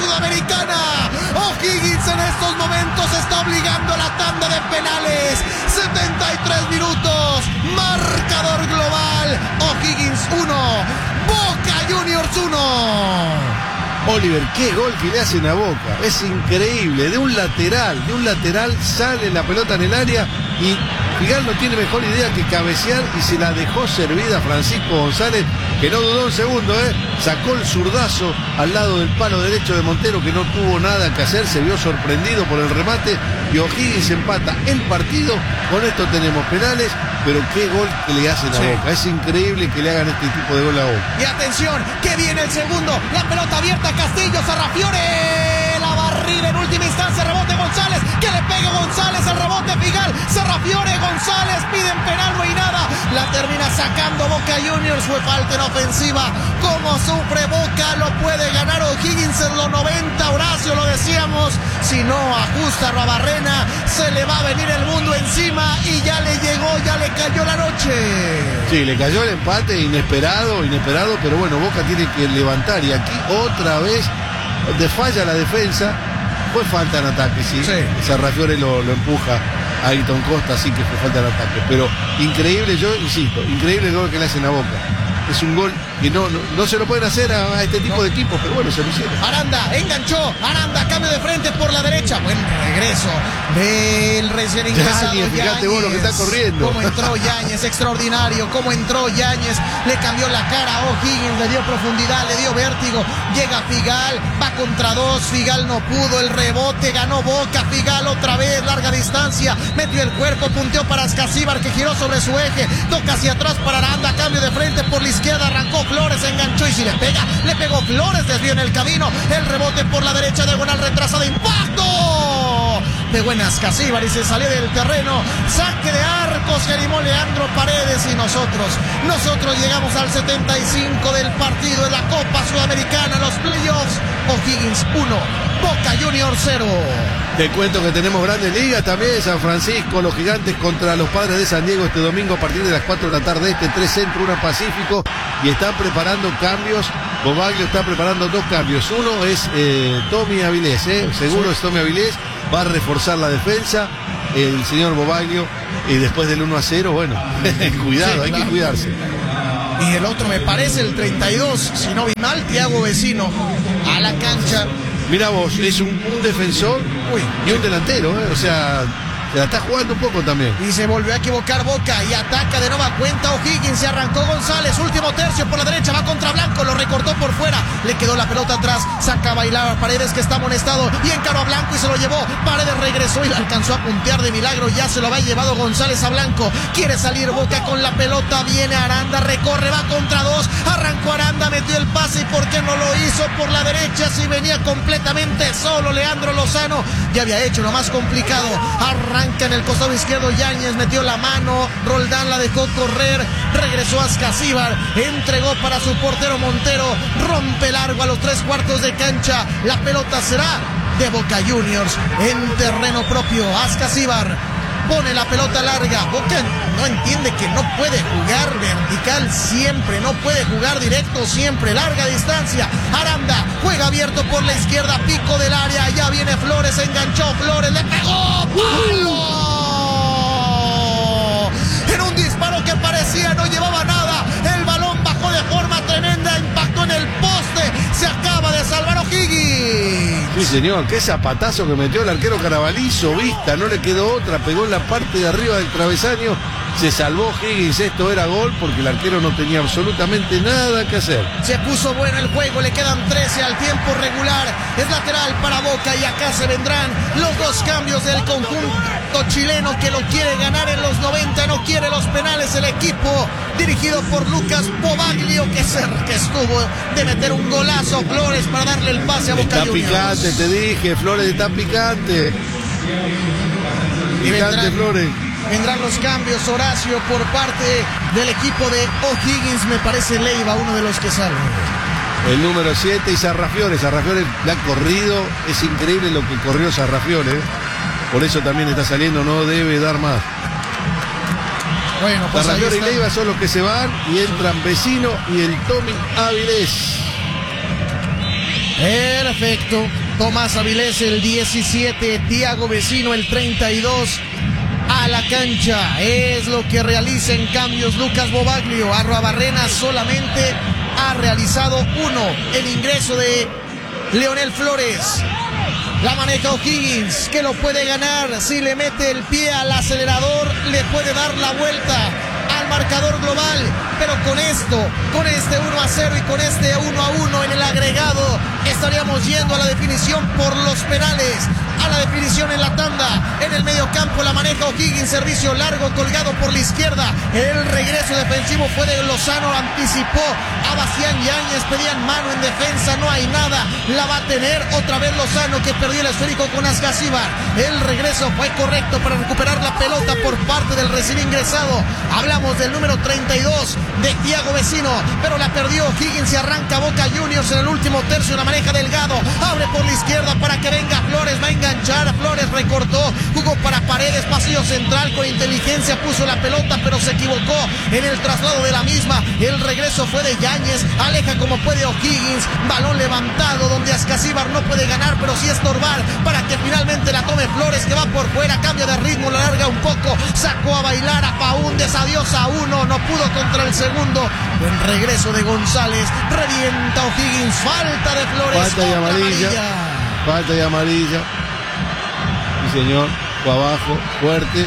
Sudamericana. O'Higgins en estos momentos está obligando a la tanda de penales. 73 minutos, marcador global. O'Higgins 1, Boca Juniors 1. Oliver, qué gol que le hacen a Boca, es increíble, de un lateral sale la pelota en el área y Figal no tiene mejor idea que cabecear y se la dejó servida a Francisco González, que no dudó un segundo, sacó el zurdazo al lado del palo derecho de Montero, que no tuvo nada que hacer, se vio sorprendido por el remate y O'Higgins empata el partido. Con esto tenemos penales, pero qué gol que le hacen a Boca, es increíble que le hagan este tipo de gol a Boca. Y atención, que viene el segundo, la pelota abierta, Castillo, Sarrafiore, la barrida en última instancia, rebote González, que le pegue González, el rebote Figal, Sarrafiore, González, piden penal, no hay nada, la termina sacando Boca Juniors, fue falta en ofensiva. Como sufre Boca, lo puede ganar O'Higgins en los 90, Horacio, lo decíamos, si no ajusta Rabarrena, se le va a venir el mundo encima y ya le llegó, ya le cayó la noche. Sí, le cayó el empate, inesperado, pero bueno, Boca tiene que levantar y aquí otra vez donde falla la defensa, fue falta en ataque, sí. Sarrafiore lo empuja a Ayrton Costa, sí que fue falta en ataque, pero increíble, yo insisto, increíble el gol que le hacen a Boca. Es un gol que no se lo pueden hacer a este tipo de equipos, pero bueno, se lo hicieron. Aranda, enganchó, Aranda, cambio de frente por la derecha, buen regreso del recién ingresado Yáñez. Fíjate vos lo que está corriendo. Cómo entró Yáñez, extraordinario, cómo entró Yáñez, le cambió la cara a O'Higgins, le dio profundidad, le dio vértigo, llega Figal, va contra dos, Figal no pudo, el rebote, ganó Boca, Figal otra vez, larga distancia, metió el cuerpo, punteó para Ascasíbar, que giró sobre su eje, toca hacia atrás para Aranda, cambio de frente por la izquierda, arrancó Flores, enganchó y si le pega, le pegó Flores, desvió en el camino, el rebote por la derecha, diagonal, retraso de impacto de buenas Casíbar y se salió del terreno, saque de arco, se animó Leandro Paredes y nosotros llegamos al 75 del partido de la Copa Sudamericana, los playoffs. O'Higgins 1, Boca Juniors 0. Te cuento que tenemos grandes ligas también, San Francisco, los Gigantes contra los Padres de San Diego este domingo a partir de las 4 de la tarde, 3 Centro, 1 Pacífico, y están preparando cambios. Bobaglio está preparando 2 cambios, uno es Tommy Avilés, seguro es Tommy Avilés, va a reforzar la defensa, el señor Bobaglio, y después del 1-0, bueno, cuidado, hay que cuidarse. Y el otro me parece el 32, si no vi mal, Thiago Vecino, a la cancha. Mira vos, es un defensor y un delantero, o sea, se la está jugando un poco también. Y se volvió a equivocar Boca y ataca de nueva cuenta O'Higgins, se arrancó González, último tercio por la derecha, va contra Blanco, lo recortó por fuera, le quedó la pelota atrás, saca a bailar a Paredes que está amonestado y encaró a Blanco y se lo llevó, Paredes regresó y la alcanzó a puntear de milagro, ya se lo había llevado González a Blanco, quiere salir Boca con la pelota, viene Aranda, recorre, va contra dos, arrancó Aranda, metió el pase y por qué no lo hizo por la derecha si venía completamente solo Leandro Lozano, ya había hecho lo más complicado, arranca en el costado izquierdo Yáñez, metió la mano, Roldán la dejó correr, regresó a Ascasíbar, entregó para su portero Montero, rompe largo a los 3/4 de cancha, la pelota será de Boca Juniors en terreno propio. Ascasíbar pone la pelota larga, Boca no entiende que no puede jugar vertical siempre, no puede jugar directo siempre, larga distancia, Aranda juega abierto por la izquierda, pico del área, ya viene Flores, enganchó Flores, le pegó, ¡palo! En un disparo que parecía no llevaba nada, el balón bajó de forma tremenda, impactó en el poste, se acaba de salvar O'Higgins. Sí señor, qué zapatazo que metió el arquero Caravalizo, vista, no le quedó otra, pegó en la parte de arriba del travesaño, se salvó Higgins, esto era gol porque el arquero no tenía absolutamente nada que hacer. Se puso bueno el juego, le quedan 13 al tiempo regular, es lateral para Boca y acá se vendrán los 2 cambios del conjunto chileno que lo quiere ganar en los 90, no quiere los penales el equipo dirigido por Lucas Bobaglio que estuvo de meter un golazo Flores para darle el pase a Boca Juniors. Está picante, te dije, Flores está picante. Picante, Flores. Vendrán los cambios, Horacio, por parte del equipo de O'Higgins, me parece Leiva, uno de los que sale. El número 7 y Sarrafiore le ha corrido, es increíble lo que corrió Sarrafiore, por eso también está saliendo, no debe dar más. Bueno, pues Sarrafiore y Leiva son los que se van y entran Vecino y el Tommy Avilés. El Perfecto. Tomás Avilés el 17, Thiago Vecino el 32. A la cancha es lo que realiza en cambios Lucas Bobaglio. Arruabarrena solamente ha realizado uno. El ingreso de Leonel Flores. La maneja O'Higgins, que lo puede ganar. Si le mete el pie al acelerador, le puede dar la vuelta al marcador global. Pero con este 1-0 y con este 1-1 en el agregado, estaríamos yendo a la definición por los penales. A la definición en la tanda. En el medio campo la maneja O'Higgins. Servicio largo colgado por la izquierda. El regreso defensivo fue de Lozano. Anticipó a Bastián Yáñez. Pedían mano en defensa. No hay nada. La va a tener otra vez Lozano, que perdió el esférico con Ascasíbar. El regreso fue correcto para recuperar la pelota por parte del recién ingresado. Hablamos del número 32 de Thiago Vecino, pero la perdió O'Higgins y arranca Boca Juniors en el último tercio. La maneja Delgado. Abre por la izquierda para que venga Flores. Va a enganchar. Flores recortó, jugó para Paredes, pasillo central, con inteligencia puso la pelota, pero se equivocó en el traslado de la misma. El regreso fue de Yáñez, aleja como puede O'Higgins, balón levantado donde Ascasíbar no puede ganar, pero sí estorbar para que finalmente la tome Flores, que va por fuera, cambia de ritmo, la larga un poco, sacó a bailar a Faúndez, adiós a uno, no pudo contra el segundo. Buen regreso de González, revienta O'Higgins, falta de Flores, falta y amarilla. Falta y amarilla. Sí, señor, fue abajo, fuerte.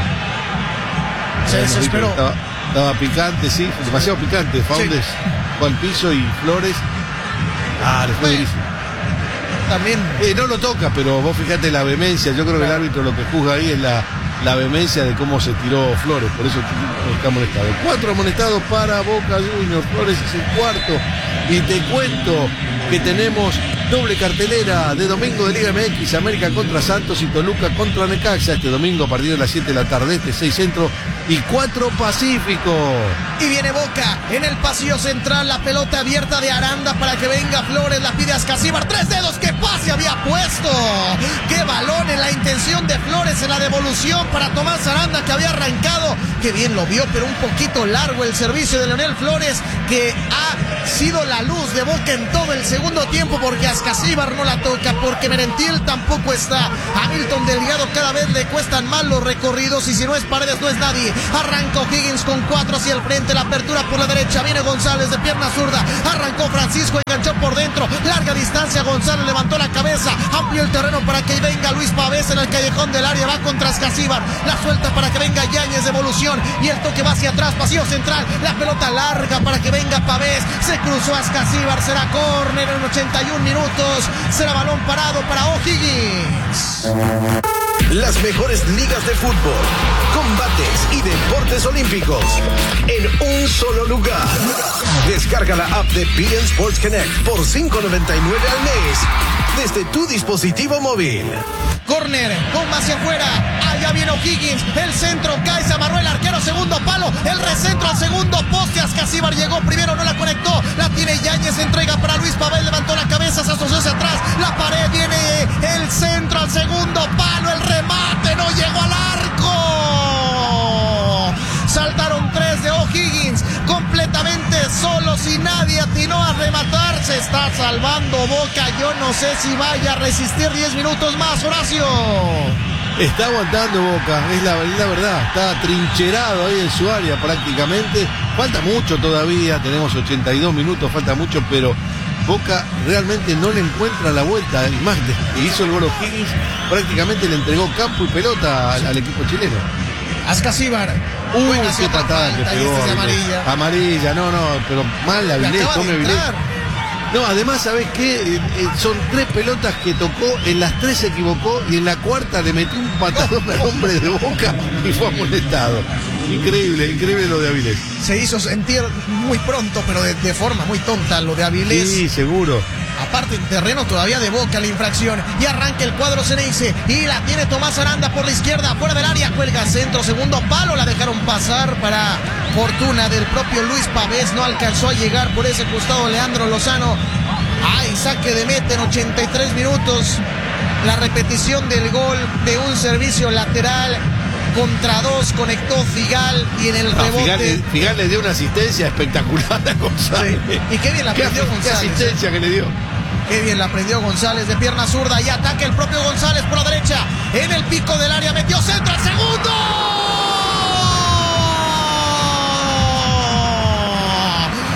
Se desesperó. Estaba picante, sí, demasiado picante. Faúndez fue al piso y Flores. Le fue durísimo. También. No lo toca, pero vos fijate la vehemencia. Yo creo que el árbitro lo que juzga ahí es la vehemencia de cómo se tiró Flores. Por eso está amonestado. 4 amonestados para Boca Juniors. Flores es el cuarto. Y te cuento que tenemos doble cartelera de domingo de Liga MX, América contra Santos y Toluca contra Necaxa, este domingo a partir de las 7 de la tarde, 6 Centro y 4 Pacífico. Y viene Boca en el pasillo central, la pelota abierta de Aranda para que venga Flores, la pide Ascasíbar, 3 dedos, qué pase había puesto, qué balón en la intención de Flores en la devolución para Tomás Aranda, que había arrancado, qué bien lo vio, pero un poquito largo el servicio de Leonel Flores, que ha sido la luz de Boca en todo el segundo tiempo, porque Ascasíbar no la toca, porque Merentiel tampoco está. A Milton Delgado cada vez le cuestan más los recorridos, y si no es Paredes no es nadie. Arranca O'Higgins con 4 hacia el frente, la apertura por la derecha, viene González de pierna zurda, arrancó Francisco, enganchó por dentro, larga distancia, González levantó la cabeza, amplió el terreno para que venga Luis Pavés en el callejón del área, va contra Ascasíbar, la suelta para que venga Yáñez, devolución, y el toque va hacia atrás, pasillo central, la pelota larga para que venga Pavés, se cruzó Ascasíbar, será córner en 81 minutos, será balón parado para O'Higgins. Las mejores ligas de fútbol, combates y deportes olímpicos en un solo lugar. Descarga la app de beIN Sports Connect por $5.99 al mes desde tu dispositivo móvil. Corner, bomba hacia afuera, allá viene O'Higgins, el centro cae, se amarró el arquero, segundo palo, el recentro al segundo poste, Ascasíbar llegó primero, no la conectó, la tiene Yáñez, entrega para Luis Pavés, levantó la cabeza, se asoció hacia atrás, la pared, viene el centro al segundo palo, el remate, no llegó al arco, saltaron 3 de O'Higgins, completamente solo, si nadie atinó a rematar, se está salvando Boca, yo no sé si vaya a resistir 10 minutos más, Horacio. Está aguantando Boca, es la verdad, está trincherado ahí en su área prácticamente, falta mucho todavía, tenemos 82 minutos, falta mucho, pero Boca realmente no le encuentra la vuelta, y más, que hizo el gol O'Higgins, prácticamente le entregó campo y pelota al equipo chileno. Ascasíbar. Qué patada que pegó. Amarilla, no, pero mal la Avilés, tome Avilés. No, además, ¿sabés qué? Son 3 pelotas que tocó, en las 3 se equivocó y en la cuarta le metió un patadón al hombre de Boca y fue amonestado. Increíble lo de Avilés. Se hizo sentir muy pronto, pero de forma muy tonta lo de Avilés. Sí, seguro. Aparte en terreno todavía de Boca la infracción. Y arranca el cuadro Ceneice. Y la tiene Tomás Aranda por la izquierda, fuera del área, cuelga centro, segundo palo, la dejaron pasar para fortuna del propio Luis Pavés. No alcanzó a llegar por ese costado Leandro Lozano. Ay, saque de meta en 83 minutos. La repetición del gol de un servicio lateral. Contra 2 conectó Figal y en el rebote. Figal le dio una asistencia espectacular a González. Sí. Y qué bien la perdió González. Qué asistencia que le dio. Qué bien la prendió González de pierna zurda y ataca el propio González por la derecha. En el pico del área metió centro al segundo.